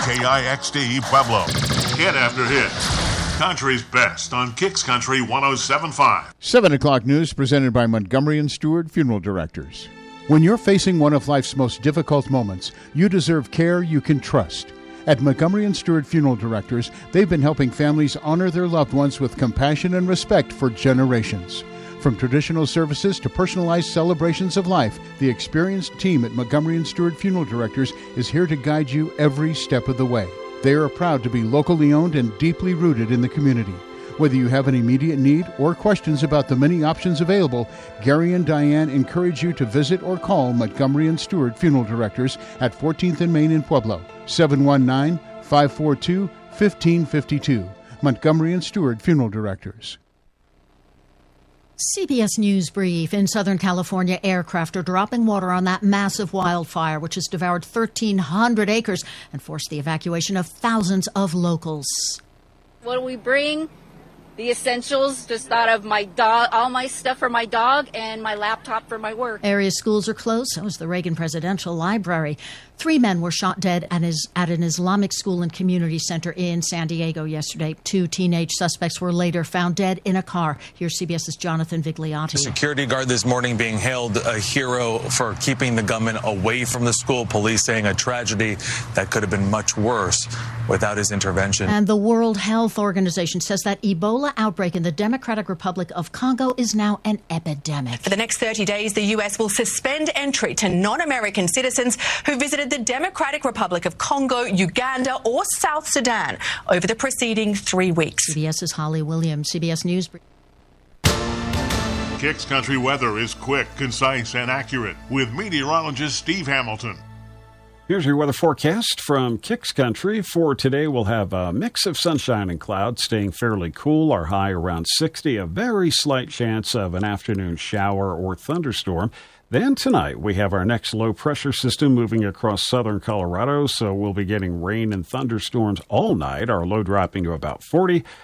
KIXD Pueblo. Hit after hit. Country's best on Kicks Country 107.5. 7 o'clock news presented by Montgomery & Stewart Funeral Directors. When you're facing one of life's most difficult moments, you deserve care you can trust. At Montgomery & Stewart Funeral Directors, they've been helping families honor their loved ones with compassion and respect for generations. From traditional services to personalized celebrations of life, the experienced team at Montgomery & Stewart Funeral Directors is here to guide you every step of the way. They are proud to be locally owned and deeply rooted in the community. Whether you have an immediate need or questions about the many options available, Gary and Diane encourage you to visit or call Montgomery & Stewart Funeral Directors at 14th and Main in Pueblo, 719-542-1552. Montgomery & Stewart Funeral Directors. CBS News Brief. In Southern California, aircraft are dropping water on that massive wildfire, which has devoured 1,300 acres and forced the evacuation of thousands of locals. What do we bring? The essentials, just thought of my dog, all my stuff for my dog, and my laptop for my work. Area schools are closed, so is the Reagan Presidential Library. 3 men were shot dead at an Islamic school and community center in San Diego yesterday. 2 teenage suspects were later found dead in a car. Here's CBS's Jonathan Vigliotti. A security guard this morning being hailed a hero for keeping the gunman away from the school. Police saying a tragedy that could have been much worse without his intervention. And the World Health Organization says that Ebola outbreak in the Democratic Republic of Congo is now an epidemic. For the next 30 days, the U.S. will suspend entry to non-American citizens who visited the Democratic Republic of Congo, Uganda or South Sudan over the preceding 3 weeks. CBS's Holly Williams, CBS News. Kicks Country weather is quick, concise, and accurate with meteorologist Steve Hamilton. Here's your weather forecast from Kicks Country. For today, we'll have a mix of sunshine and clouds, staying fairly cool. Our high around 60, a very slight chance of an afternoon shower or thunderstorm. Then tonight, we have our next low-pressure system moving across southern Colorado, so we'll be getting rain and thunderstorms all night, our low dropping to about 40.